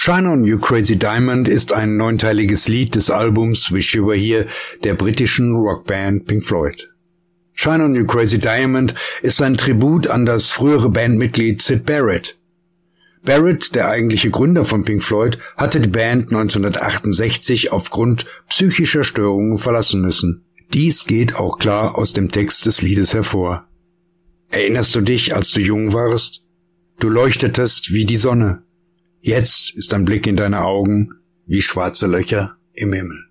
Shine On You Crazy Diamond ist ein 9-teiliges Lied des Albums Wish You Were Here der britischen Rockband Pink Floyd. Shine On You Crazy Diamond ist ein Tribut an das frühere Bandmitglied Syd Barrett. Barrett, der eigentliche Gründer von Pink Floyd, hatte die Band 1968 aufgrund psychischer Störungen verlassen müssen. Dies geht auch klar aus dem Text des Liedes hervor. Erinnerst du dich, als du jung warst? Du leuchtetest wie die Sonne. Jetzt ist ein Blick in deine Augen wie schwarze Löcher im Himmel.